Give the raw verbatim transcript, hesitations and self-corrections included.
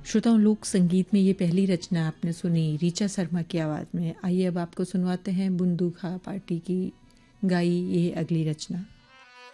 श्रोताओं, लोक संगीत में ये पहली रचना आपने सुनी ऋचा शर्मा की आवाज़ में। आइए अब आपको सुनवाते हैं बुंदू खा पार्टी की गाई ये अगली रचना।